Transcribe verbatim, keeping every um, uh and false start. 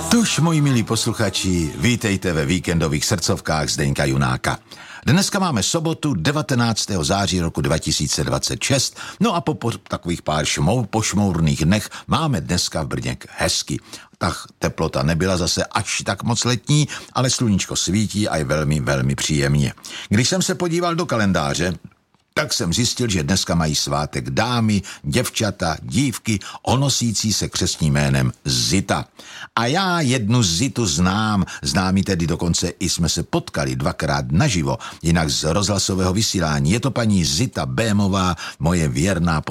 Tuž, moji milí posluchači, vítejte ve víkendových srdcovkách Zdeňka Junáka. Dneska máme sobotu devatenáctého září roku dva tisíce dvacet šest, no a po, po takových pár šmou, pošmourných dnech máme dneska v Brně hezky. Ta teplota nebyla zase až tak moc letní, ale sluníčko svítí a je velmi, velmi příjemně. Když jsem se podíval do kalendáře, tak jsem zjistil, že dneska mají svátek dámy, děvčata, dívky, onosící se křestním jménem Zita. A já jednu Zitu znám, znám ji tedy dokonce i jsme se potkali dvakrát naživo, jinak z rozhlasového vysílání. Je to paní Zita Bémová, moje věrná